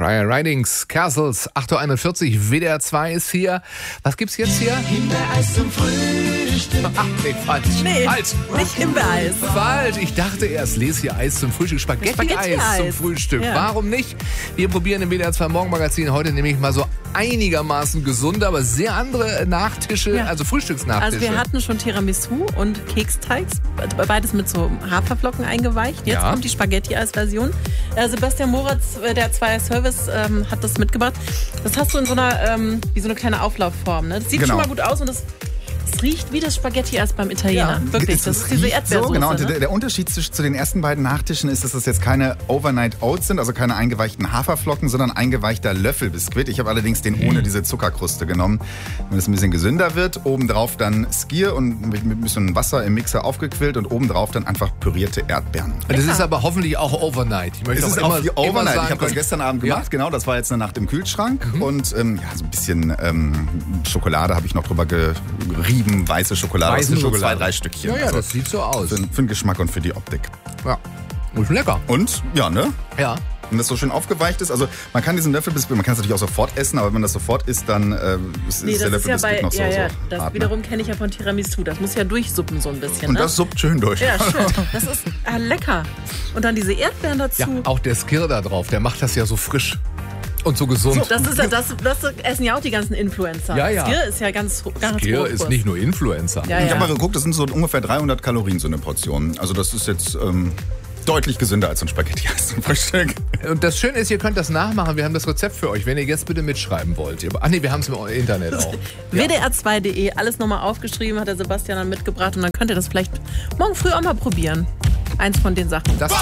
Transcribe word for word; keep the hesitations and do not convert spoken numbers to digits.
Friar Ridings, Castles, acht Uhr einundvierzig, W D R zwei ist hier. Was gibt's jetzt hier? Himbeereis zum Frühstück. Ach, nee, falsch. Nee, falsch. nicht Himbeereis. Falsch. Ich dachte erst, lese hier Eis zum Frühstück, Spaghetti-Eis Spaghetti-Eis. zum Frühstück. Ja. Warum nicht? Wir probieren im W D R zwei Morgenmagazin heute nämlich mal so einigermaßen gesunde, aber sehr andere Nachtische, Ja. also Frühstücksnachtische. Also wir hatten schon Tiramisu und Keksteigs, beides mit so Haferflocken eingeweicht. Jetzt Ja. kommt die Spaghetti-Eis-Version. Äh, Sebastian Moritz, äh, der Zweier Service, ähm, hat das mitgebracht. Das hast du in so einer, ähm, wie so eine kleine Auflaufform. Ne? Das sieht Genau. schon mal gut aus und das, das riecht wie das Spaghetti-Eis beim Italiener. Ja. Wirklich, Es- das es ist diese riecht Erdbeersoße. So, genau. Und ne? der, der Unterschied zwischen zu den ersten beiden Nachtischen ist, dass das jetzt keine Overnight Oats sind, also keine eingeweichten Haferflocken, sondern eingeweichter Löffelbiskuit. Ich habe allerdings den ohne diese Zuckerkruste genommen, damit es ein bisschen gesünder wird. Obendrauf dann Skier und mit, mit ein bisschen Wasser im Mixer aufgequillt und obendrauf dann einfach pürierte Erdbeeren. Das ist aber hoffentlich auch Overnight. Ich möchte Es ist auch auch immer, die Overnight. immer sagen Ich habe das können- gestern Abend Ja. gemacht, genau. Das war jetzt eine Nacht im Kühlschrank. Und ähm, ja, so ein bisschen ähm, Schokolade habe ich noch drüber gerieben, weiße Schokolade. Weiße Das sind so Schokolade. zwei, drei Stückchen. Ja, ja, Also das sieht so aus. für, für den Geschmack und für die Optik. Ja. Ist lecker. Und, ja, ne? Ja. Wenn das so schön aufgeweicht ist, also man kann diesen Löffelbiskuit, man kann es natürlich auch sofort essen, aber wenn man das sofort isst, dann äh, ist, Nee, ist der das ist ja Löffelbiskuit bei, noch so, ja, ja, so das hart. Ne? wiederum kenne ich ja von Tiramisu. Das muss ja durchsuppen so ein bisschen. Und ne? das suppt schön durch. Ja, schön. Das ist ah, lecker. Und dann diese Erdbeeren dazu. Ja, auch der Skir da drauf, der macht das ja so frisch und so gesund. Das, ist, ja- das, das essen ja auch die ganzen Influencer. Ja, ja. Skir ist ja ganz, ganz Skir hoch. ist nicht nur Influencer. Ja, Ich ja. habe mal geguckt, das sind so ungefähr dreihundert Kalorien so eine Portion. Also das ist jetzt ähm, deutlich gesünder als so ein Spaghetti-Eis zum Frühstück. Und das Schöne ist, ihr könnt das nachmachen. Wir haben das Rezept für euch, wenn ihr jetzt bitte mitschreiben wollt. Ach nee, wir haben es im Internet auch. W D R zwei Punkt de, alles nochmal aufgeschrieben, hat der Sebastian dann mitgebracht und dann könnt ihr das vielleicht morgen früh auch mal probieren. Eins von den Sachen. Das